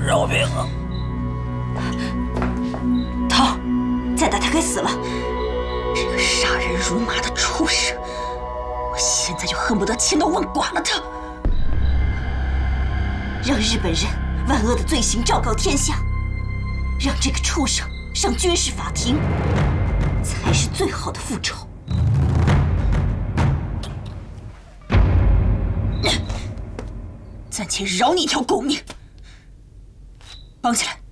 饶命啊！ 头，再打他该死了！这个杀人如麻的畜生，我现在就恨不得千刀万剐了他！让日本人万恶的罪行昭告天下，让这个畜生上军事法庭，才是最好的复仇。暂且饶你一条狗命，绑起来。